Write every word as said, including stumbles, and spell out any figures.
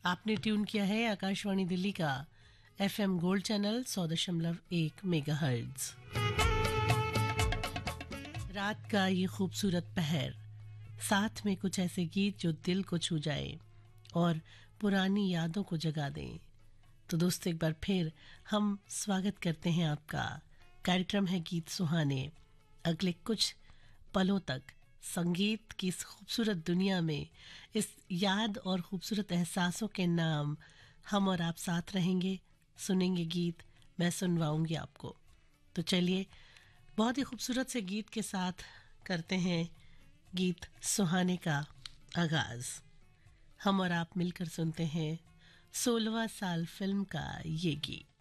आपने ट्यून किया है आकाशवाणी दिल्ली का एफएम गोल्ड चैनल सौ दशमलव एक मेगाहर्ट्ज। रात का ये खूबसूरत पहर, साथ में कुछ ऐसे गीत जो दिल को छू जाए और पुरानी यादों को जगा दें। तो दोस्तों, एक बार फिर हम स्वागत करते हैं आपका। कार्यक्रम है गीत सुहाने। अगले कुछ पलों तक संगीत की इस खूबसूरत दुनिया में, इस याद और खूबसूरत एहसासों के नाम हम और आप साथ रहेंगे, सुनेंगे गीत, मैं सुनवाऊंगी आपको। तो चलिए, बहुत ही खूबसूरत से गीत के साथ करते हैं गीत सुहाने का आगाज। हम और आप मिलकर सुनते हैं सोलहवां साल फिल्म का ये गीत।